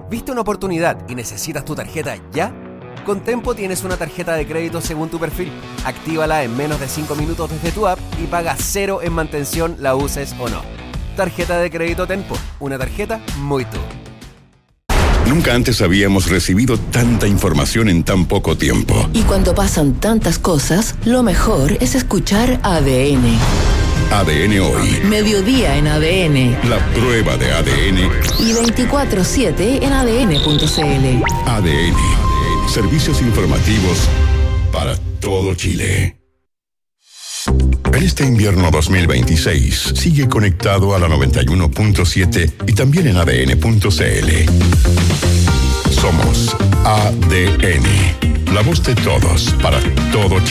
¿Viste una oportunidad y necesitas tu tarjeta ya? Con Tempo tienes una tarjeta de crédito según tu perfil. Actívala en menos de 5 minutos desde tu app y paga 0 en mantención, la uses o no. Tarjeta de crédito Tempo, una tarjeta muy tú. Nunca antes habíamos recibido tanta información en tan poco tiempo. Y cuando pasan tantas cosas, lo mejor es escuchar ADN. ADN Hoy. Mediodía en ADN. La prueba de ADN. Y 24/7 en ADN.cl. ADN. Servicios informativos para todo Chile. En este invierno 2026, sigue conectado a la 91.7 y también en ADN.cl. Somos ADN. La voz de todos para todo Chile.